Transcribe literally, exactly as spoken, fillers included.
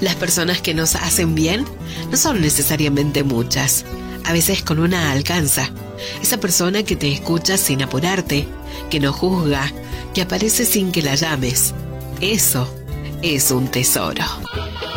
Las personas que nos hacen bien no son necesariamente muchas. A veces con una alcanza. Esa persona que te escucha sin apurarte, que no juzga, que aparece sin que la llames. Eso es un tesoro.